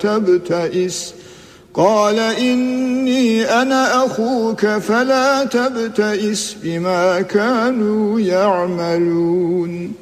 تبتئس قال إني أنا أخوك فلا تبتئس بما كانوا يعملون